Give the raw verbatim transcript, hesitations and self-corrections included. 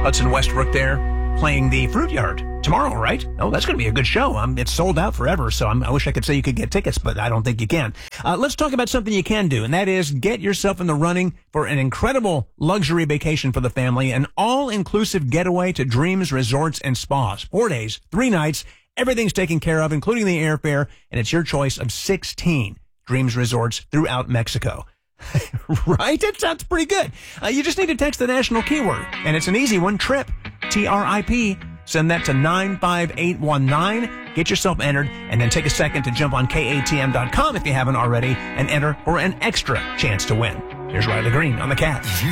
Hudson Westbrook there playing the Fruit Yard tomorrow, right? Oh, that's going to be a good show. Um, it's sold out forever, so I'm, I wish I could say you could get tickets, but I don't think you can. Uh, let's talk about something you can do, and that is get yourself in the running for an incredible luxury vacation for the family, an all-inclusive getaway to Dreams Resorts and Spas. Four days, three nights, everything's taken care of, including the airfare, and it's your choice of sixteen Dreams Resorts throughout Mexico. Right? That sounds pretty good. Uh, you just need to text the national keyword, and it's an easy one, TRIP, T R I P. Send that to nine five eight one nine. Get yourself entered, and then take a second to jump on K A T M dot com if you haven't already, and enter for an extra chance to win. Here's Riley Green on the Cat.